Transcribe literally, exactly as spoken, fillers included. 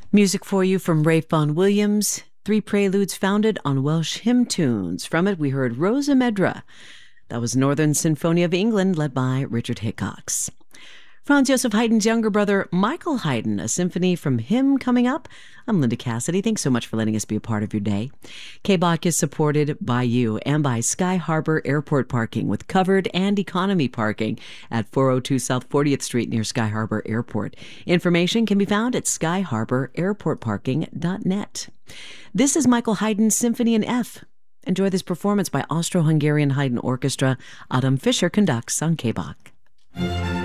Music for you from Rafe Vaughan Williams, three preludes founded on Welsh hymn tunes. From it, we heard Rosa Medra. That was Northern Symphony of England, led by Richard Hickox. Franz Joseph Haydn's younger brother, Michael Haydn, a symphony from him coming up. I'm Linda Cassidy. Thanks so much for letting us be a part of your day. K B O C is supported by you and by Sky Harbor Airport Parking with covered and economy parking at four oh two South fortieth Street near Sky Harbor Airport. Information can be found at sky harbor airport parking dot net. This is Michael Haydn's Symphony in F. Enjoy this performance by Austro-Hungarian Haydn Orchestra. Adam Fischer conducts on K B O C.